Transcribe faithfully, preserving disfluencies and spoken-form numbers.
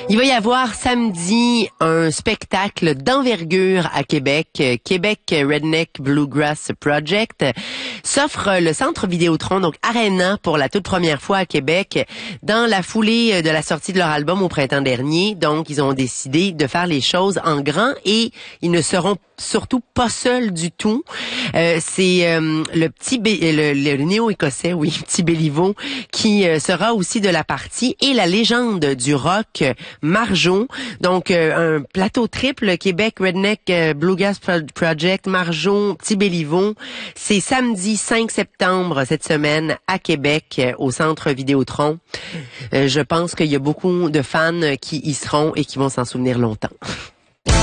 Il va y avoir samedi un spectacle d'envergure à Québec. Québec Redneck Bluegrass Project s'offre le Centre Vidéotron, donc Arena, pour la toute première fois à Québec, dans la foulée de la sortie de leur album au printemps dernier. Donc, ils ont décidé de faire les choses en grand et ils ne seront surtout pas seuls du tout. Euh, c'est euh, le petit Bé le, le néo-écossais, oui, petit Béliveau, qui euh, sera aussi de la partie, et la légende du rock, Marjo. Donc, euh, un plateau triple, Québec Redneck euh, Bluegrass Project, Marjo, petit Béliveau. C'est samedi cinq septembre cette semaine à Québec, euh, au Centre Vidéotron. Euh, je pense qu'il y a beaucoup de fans qui y seront et qui vont s'en souvenir longtemps.